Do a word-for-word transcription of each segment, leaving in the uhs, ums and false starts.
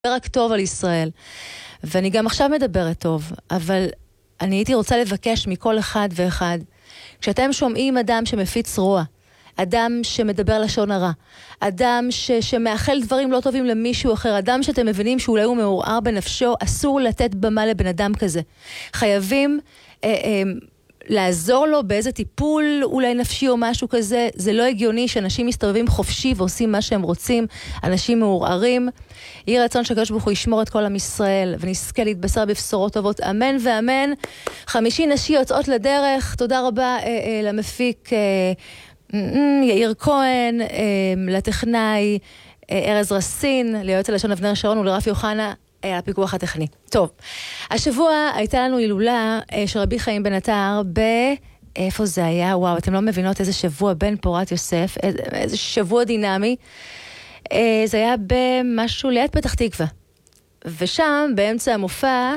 רק טוב על ישראל, ואני גם עכשיו מדברת טוב, אבל אני הייתי רוצה לבקש מכל אחד ואחד, כשאתם שומעים אדם שמפיץ רוע, אדם שמדבר לשון הרע, אדם ש- שמאחל דברים לא טובים למישהו אחר, אדם שאתם מבינים שאולי הוא מעורער בנפשו, אסור לתת במה לבן אדם כזה. חייבים אה, אה, לעזור לו באיזה טיפול אולי נפשי או משהו כזה. זה לא הגיוני שאנשים מסתובבים חופשי ועושים מה שהם רוצים, אנשים מעורערים. יהי רצון שהקדוש ברוך הוא ישמור את כל עם ישראל ונזכה להתבשר בבשורות טובות, אמן ואמן. חמישי נשי יוצאות לדרך. תודה רבה אה, אה, למפיק אה, יאיר כהן, לטכנאי ארז רסין, ליועץ הלשון אבנר שרון ולרפי יוחנה על הפיקוח הטכני. טוב, השבוע הייתה לנו הילולה של רבי חיים בן עטר ב... איפה זה היה? וואו, אתם לא מבינות איזה שבוע בן פורת יוסף, איזה שבוע דינמי. זה היה במשהו ליד פתח תקווה. ושם, באמצע המופע,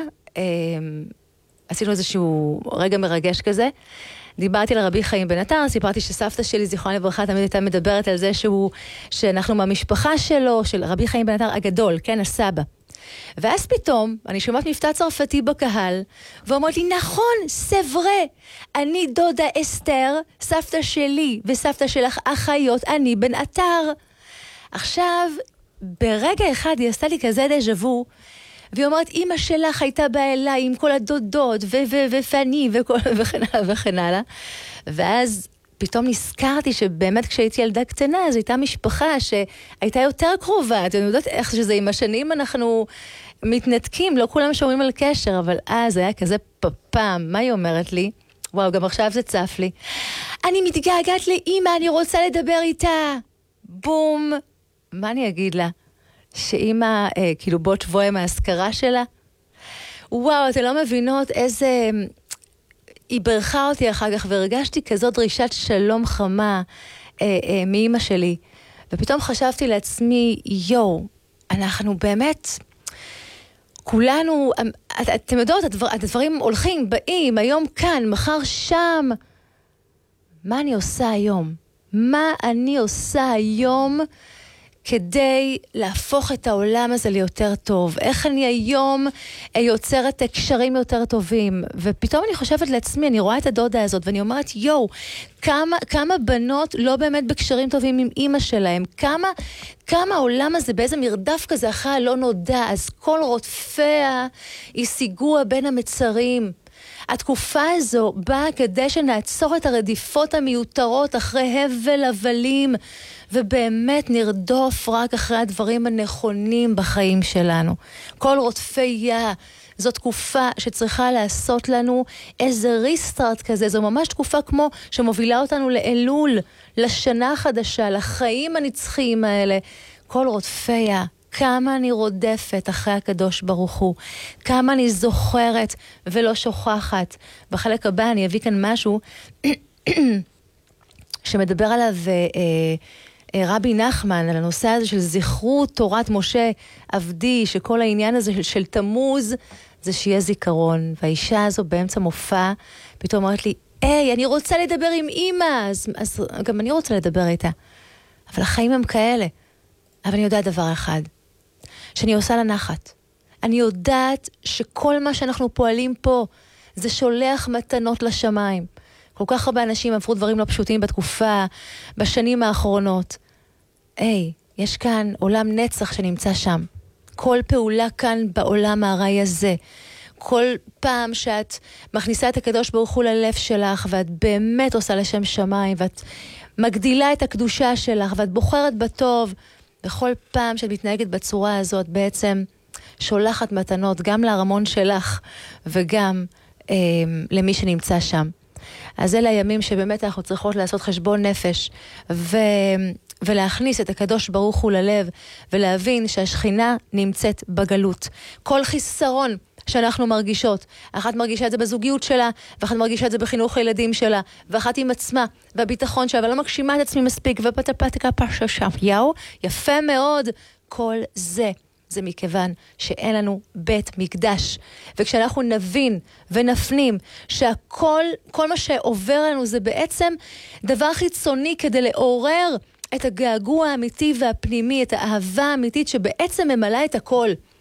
עשינו איזשהו רגע מרגש כזה. דיברתי לרבי חיים בן עטר, סיפרתי שסבתא שלי, זיכרונה לברכה, תמיד הייתה מדברת על זה שהוא, שאנחנו מהמשפחה שלו, של רבי חיים בן עטר הגדול, כן, הסבא. ואז פתאום, אני שומעת מבטא צרפתי בקהל, ואומרת לי, נכון, סברה, אני דודה אסתר, סבתא שלי וסבתא שלך אחיות, אני בן עטר. עכשיו, ברגע אחד היא עשתה לי כזה דז'וו, והיא אומרת, אמא שלך הייתה באה אליי עם כל הדודות, ופני, וכן הלאה וכן הלאה. ואז פתאום נזכרתי שבאמת כשהייתי ילדה קטנה, אז הייתה משפחה שהייתה יותר קרובה. אתם יודעות איך שזה עם השנים אנחנו מתנתקים, לא כולם שומעים על קשר, אבל אז היה כזה פעם. מה היא אומרת לי? וואו, גם עכשיו זה צף לי. אני מתגעגעת לאמא, אני רוצה לדבר איתה. בום. מה אני אגיד לה? שאמא, אה, כאילו בוא תבואי מההשכרה שלה. וואו, אתם לא מבינות איזה... היא ברכה אותי אחר כך, והרגשתי כזאת דרישת שלום חמה אה, אה, מאמא שלי. ופתאום חשבתי לעצמי, יו, אנחנו באמת... כולנו... את, אתם יודעות, הדבר, הדברים הולכים, באים, היום כאן, מחר שם. מה אני עושה היום? מה אני עושה היום... כדי להפוך את העולם הזה ליותר טוב. איך אני היום יוצרת קשרים יותר טובים. ופתאום אני חושבת לעצמי, אני רואה את הדודה הזאת, ואני אומרת, יו, כמה, כמה בנות לא באמת בקשרים טובים עם אמא שלהם. כמה, כמה העולם הזה באיזה מרדף כזה אחרי הלא נודע. אז כל רודפיה השיגוה בין המצרים. התקופה הזו באה כדי שנעצור את הרדיפות המיותרות אחרי הבל הבלים, ובאמת נרדוף רק אחרי הדברים הנכונים בחיים שלנו. כל רודפיה, זו תקופה שצריכה לעשות לנו איזה ריסטארט כזה, זו ממש תקופה כמו שמובילה אותנו לאלול, לשנה החדשה, לחיים הנצחיים האלה. כל רודפיה, כמה אני רודפת אחרי הקדוש ברוך הוא, כמה אני זוכרת ולא שוכחת. בחלק הבא אני אביא כאן משהו שמדבר עליו אה, רבי נחמן, על הנושא הזה של זכרו תורת משה עבדי, שכל העניין הזה של, של תמוז, זה שיהיה זיכרון. והאישה הזו באמצע מופע, פתאום אומרת לי, היי, אני רוצה לדבר עם אמא, אז, אז גם אני רוצה לדבר איתה. אבל החיים הם כאלה. אבל אני יודעת דבר אחד, שאני עושה לנחת. אני יודעת שכל מה שאנחנו פועלים פה, זה שולח מתנות לשמיים. כל כך הרבה אנשים עברו דברים לא פשוטים בתקופה, בשנים האחרונות. היי, יש כאן עולם נצח שנמצא שם. כל פעולה כאן בעולם הארעי הזה, כל פעם שאת מכניסה את הקדוש ברוך הוא ללב שלך, ואת באמת עושה לשם שמיים, ואת מגדילה את הקדושה שלך, ואת בוחרת בטוב, בכל פעם שאת מתנהגת בצורה הזאת, בעצם שולחת מתנות גם להרמון שלך, וגם אה, למי שנמצא שם. אז אלה הימים שבאמת אנחנו צריכות לעשות חשבון נפש, ו... ולהכניס את הקדוש ברוך הוא ללב, ולהבין שהשכינה נמצאת בגלות. כל חיסרון שאנחנו מרגישות, אחת מרגישה את זה בזוגיות שלה, ואחת מרגישה את זה בחינוך הילדים שלה, ואחת עם עצמה, והביטחון שלה, אבל לא מגשימה את עצמי מספיק, ופטפטקה פשע שם, יאו, יפה מאוד, כל זה. זה מכיוון שאין לנו בית מקדש. וכשאנחנו נבין ונפנים שהכל, כל מה שעובר לנו זה בעצם דבר חיצוני כדי לעורר את הגעגוע האמיתי והפנימי, את האהבה האמיתית שבעצם ממלאה את הכל.